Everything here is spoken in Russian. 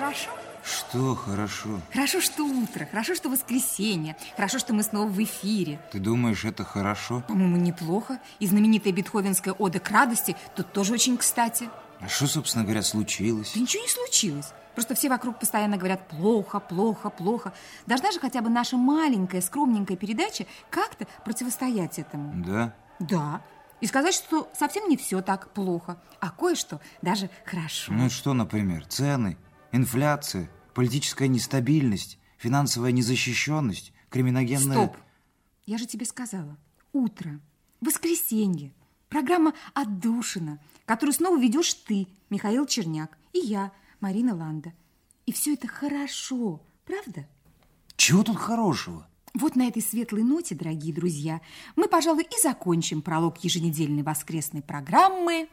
хорошо? Что хорошо? Хорошо, что утро, хорошо, что воскресенье, хорошо, что мы снова в эфире. Ты думаешь, это хорошо? По-моему, неплохо. И знаменитая бетховенская ода к радости тут тоже очень кстати. А что, собственно говоря, случилось? Да ничего не случилось. Просто все вокруг постоянно говорят плохо, плохо, плохо. Должна же хотя бы наша маленькая, скромненькая передача как-то противостоять этому. Да? Да. И сказать, что совсем не все так плохо, а кое-что даже хорошо. Ну что, например, цены, инфляция, политическая нестабильность, финансовая незащищенность, криминогенная... Стоп! Я же тебе сказала. Утро, воскресенье, программа «Отдушина», которую снова ведешь ты, Михаил Черняк, и я, Марина Ланда. И все это хорошо, правда? Чего тут хорошего? Вот на этой светлой ноте, дорогие друзья, мы, пожалуй, и закончим пролог еженедельной воскресной программы